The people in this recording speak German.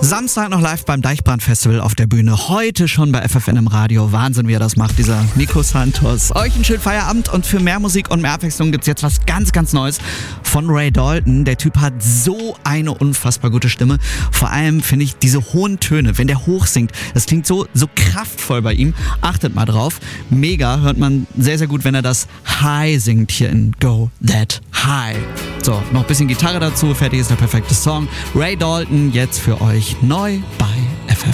Samstag noch live beim Deichbrand-Festival auf der Bühne. Heute schon bei FFN im Radio. Wahnsinn, wie er das macht, dieser Nico Santos. Euch einen schönen Feierabend und für mehr Musik und mehr Abwechslung gibt's jetzt was ganz, ganz Neues von Ray Dalton. Der Typ hat so eine unfassbar gute Stimme. Vor allem finde ich diese hohen Töne, wenn der hoch singt, das klingt so kraftvoll bei ihm. Achtet mal drauf. Mega, hört man sehr, sehr gut, wenn er das High singt hier in Go That High. So, noch ein bisschen Gitarre dazu, fertig ist der perfekte Song. Ray Dalton jetzt für euch neu bei FFN.